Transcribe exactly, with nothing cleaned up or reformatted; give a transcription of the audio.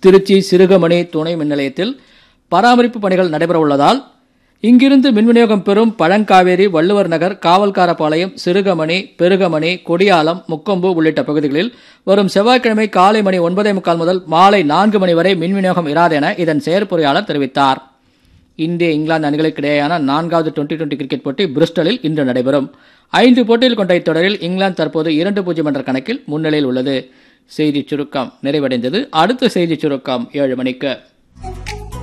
திருச்சி சிறுகமணி துணை மின் நிலையத்தில் பராமரிப்பு பணிகள் நடைபெற உள்ளதால் இங்கிருந்து மின் விநியோகம் பெறும் பழங்காவேரி, வள்ளுவர் நகர், காவல்காரபாளையம், சிறுகமணி, பெருகமணி, கொடியாலம், முக்கொம்பு உள்ளிட்ட பகுதிகளில் வரும் செவ்வாய்க்கிழமை காலை மணி ஒன்பதே முக்கால் முதல் மாலை நான்கு மணி வரை மின் விநியோகம் இராது என இதன் செயற்பொறியாளர் தெரிவித்தார். இந்திய இங்கிலாந்து அணிகளுக்கு இடையேயான நான்காவது டுவெண்டி டுவெண்டி கிரிக்கெட் போட்டி பிரிஸ்டலில் இன்று நடைபெறும். ஐந்து போட்டியில் கொண்ட இத்தொடரில் இங்கிலாந்து தற்போது இரண்டு பூஜ்ஜியம் என்ற கணக்கில் முன்னிலையில் உள்ளது. செய்திச் சுருக்கம் நிறைவடைந்தது. அடுத்த செய்திச் சுருக்கம் ஏழு மணிக்கு.